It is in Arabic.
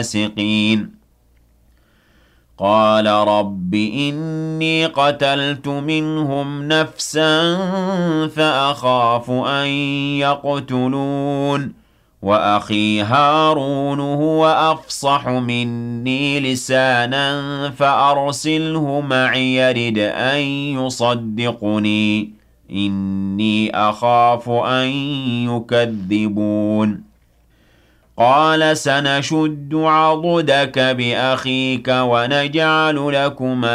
الفاسقين قال رب إني قتلت منهم نفسا فأخاف أن يقتلون وأخي هارون هو أفصح مني لسانا فأرسله معي يرد أن يصدقني إني أخاف أن يكذبون قال سنشد عضدك بأخيك ونجعل لكما